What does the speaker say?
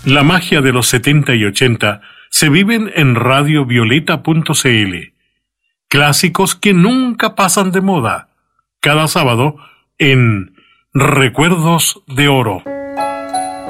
La magia de los 70 y 80 se viven en radiovioleta.cl. Clásicos que nunca pasan de moda. Cada sábado en Recuerdos de Oro.